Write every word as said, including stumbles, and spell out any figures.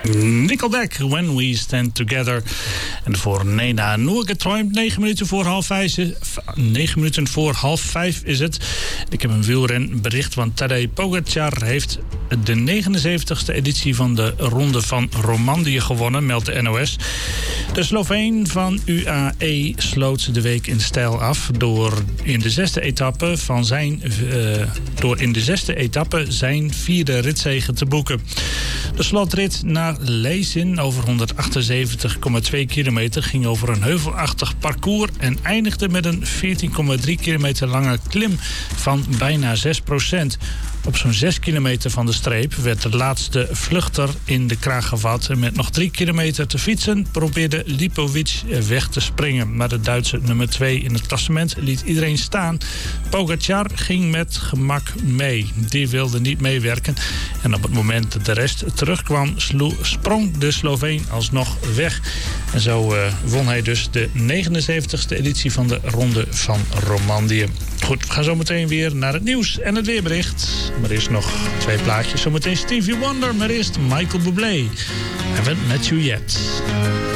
Nickelback, When We Stand Together. En voor Nena Noorgetruim, negen minuten voor half vijf. Negen minuten voor half vijf is het. Ik heb een wielrenbericht, want Tadej Pogačar heeft de negenenzeventigste editie van de Ronde van Romandie gewonnen, meldt de N O S. De Sloveen van U A E sloot de week in stijl af door in de zesde etappe van zijn uh, door in de zesde etappe zijn vierde ritzege te boeken. De slotrit naar Leysin over honderdachtenzeventig komma twee kilometer ging over een heuvelachtig parcours en eindigde met een veertien komma drie kilometer lange klim van bijna zes procent. Op zo'n zes kilometer van de streep werd de laatste vluchter in de kraag gevat. En met nog drie kilometer te fietsen probeerde Lipovic weg te springen. Maar de Duitse nummer twee in het klassement liet iedereen staan. Pogačar ging met gemak mee. Die wilde niet meewerken. En op het moment dat de rest terugkwam, slo- sprong de Sloveen alsnog weg. En zo uh, won hij dus de negenenzeventigste editie van de Ronde van Romandie. Goed, we gaan zo meteen weer naar het nieuws en het weerbericht. Maar eerst nog twee plaatjes. Zometeen Stevie Wonder, maar eerst Michael Bublé. Haven't met you yet.